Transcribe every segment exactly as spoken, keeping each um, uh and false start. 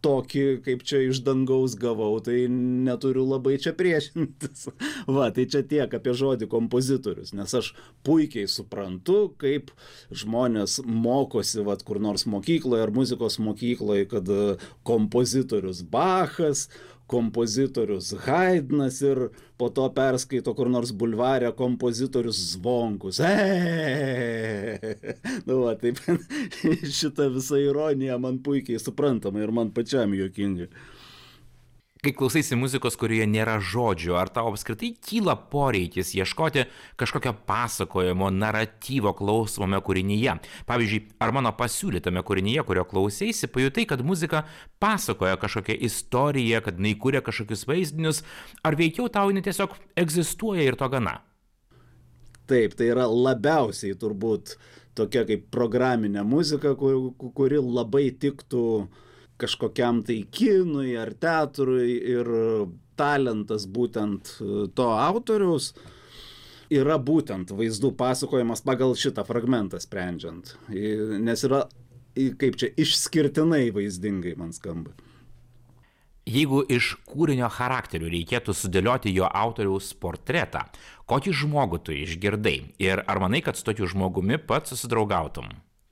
tokį, kaip čia iš dangaus gavau, tai neturiu labai čia priešintis. Va, tai čia tiek apie žodį kompozitorius, nes aš puikiai suprantu, kaip žmonės mokosi, vat, kur nors mokykloje ar muzikos mokykloje, kad kompozitorius Bachas, kompozitorius Haidnas ir po to perskaito kur nors bulvarė kompozitorius Zvonkus. Eee! Nu, va, taip, šita visa ironija man puikiai suprantama ir man pačiam juokinga. Kai klausaisi muzikos, kurioje nėra žodžių, ar tau apskritai kyla poreikis ieškoti kažkokio pasakojimo, naratyvo klausomame kūrinyje? Pavyzdžiui, ar mano pasiūlytame kūrinyje, kurio klausėsi, pajutai, kad muzika pasakoja kažkokią istoriją, kad jinai kuria kažkokius vaizdinius, ar veikiau tau jinai tiesiog egzistuoja ir to gana? Taip, tai yra labiausiai turbūt tokia kaip programinė muzika, kur, kuri labai tiktų kažkokiam tai kinui ar teatrui ir talentas būtent to autoriaus yra būtent vaizdų pasakojimas pagal šitą fragmentą sprendžiant, nes yra, kaip čia, išskirtinai vaizdingai man skamba. Jeigu iš kūrinio charakterių reikėtų sudėlioti jo autoriaus portretą, kokį žmogų tu išgirdai ir ar manai, kad su tokiu žmogumi pats susidraugautum?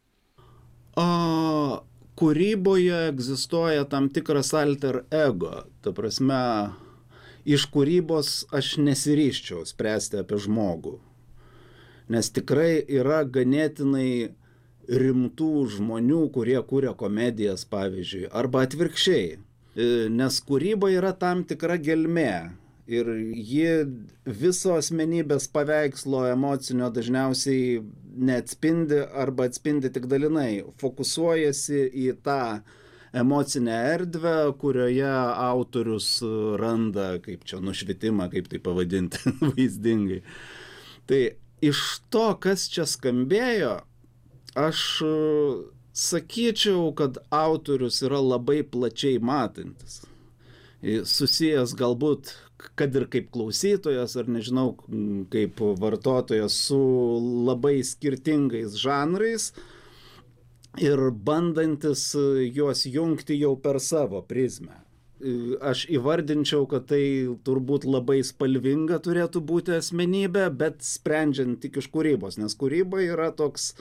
O... Kūryboje egzistuoja tam tikras alter ego. Ta prasme, iš kūrybos aš nesiryščiau spręsti apie žmogų. Nes tikrai yra ganėtinai rimtų žmonių, kurie kuria komedijas, pavyzdžiui, arba atvirkščiai. Nes kūryba yra tam tikra gelmė. Ir ji viso asmenybės paveikslo emocinio dažniausiai neatspindi arba atspindi tik dalinai. Fokusuojasi į tą emocinę erdvę, kurioje autorius randa, kaip čia nušvitimą, kaip tai pavadinti, vaizdingai. Tai iš to, kas čia skambėjo, aš sakyčiau, kad autorius yra labai plačiai matantis. Susijęs galbūt, kad ir kaip klausytojas, ar nežinau, kaip vartotojas su labai skirtingais žanrais ir bandantis juos jungti jau per savo prizmę. Aš įvardinčiau, kad tai turbūt labai spalvinga turėtų būti asmenybė, bet sprendžiant tik iš kūrybos, nes kūryba yra toks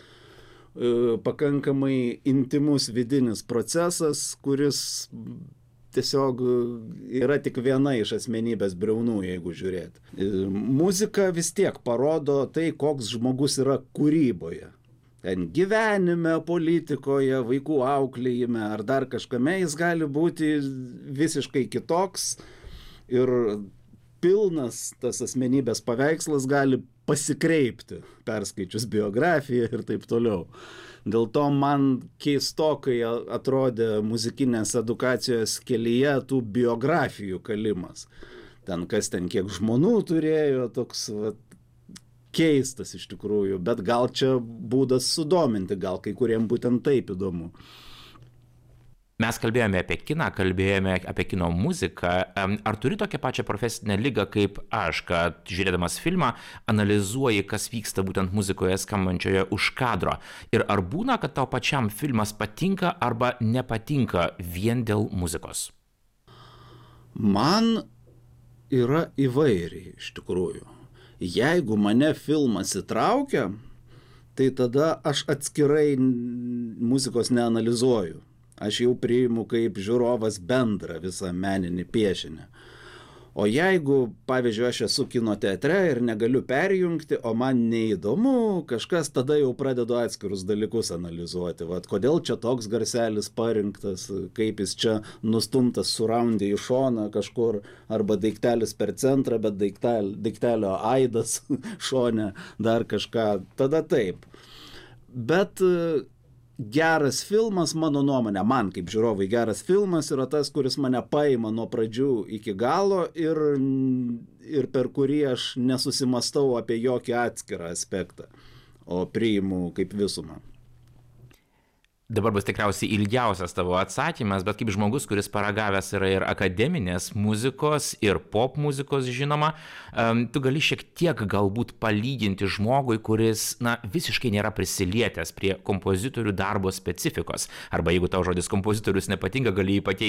pakankamai intimus vidinis procesas, kuris tiesiog yra tik viena iš asmenybės briaunų, jeigu žiūrėti. Muzika vis tiek parodo tai, koks žmogus yra kūryboje. Ten gyvenime, politikoje, vaikų auklėjime ar dar kažkame jis gali būti visiškai kitoks ir pilnas tas asmenybės paveikslas gali pasikreipti, perskaičius biografiją ir taip toliau. Dėl to man keistokai atrodė muzikinės edukacijos kelyje tų biografijų kalimas. Ten kas ten kiek žmonų turėjo, toks vat, keistas iš tikrųjų, bet gal čia būdas sudominti, gal kai kuriem būtent taip įdomu. Mes kalbėjome apie kiną, kalbėjome apie kino muziką. Ar turi tokią pačią profesinę ligą kaip aš, kad žiūrėdamas filmą analizuoji, kas vyksta būtent muzikoje skambančioje už kadro? Ir ar būna, kad tau pačiam filmas patinka arba nepatinka vien dėl muzikos? Man yra įvairiai iš tikrųjų. Jeigu mane filmas įtraukia, tai tada aš atskirai muzikos neanalizuoju. Aš jau priimu kaip žiūrovas bendrą visą meninį piešinį. O jeigu, pavyzdžiui, aš esu kino teatre ir negaliu perjungti, o man neįdomu, kažkas tada jau pradedu atskirus dalykus analizuoti. Vat, kodėl čia toks garselis parinktas, kaip jis čia nustumtas suraundi į šoną kažkur, arba daiktelis per centrą, bet daiktel, daiktelio aidas šone, dar kažką. Tada taip. Bet geras filmas, mano nuomonė, man kaip žiūrovai geras filmas yra tas, kuris mane paima nuo pradžių iki galo ir, ir per kurį aš nesusimastau apie jokį atskirą aspektą, o priimu kaip visumą. Dabar bus tikriausiai ilgiausias tavo atsakymas, bet kaip žmogus, kuris paragavęs yra ir akademinės muzikos, ir pop muzikos, žinoma, tu gali šiek tiek galbūt palyginti žmogui, kuris, na, visiškai nėra prisilietęs prie kompozitorių darbo specifikos. Arba jeigu tau žodis kompozitorius nepatinka, gali jį pakeisti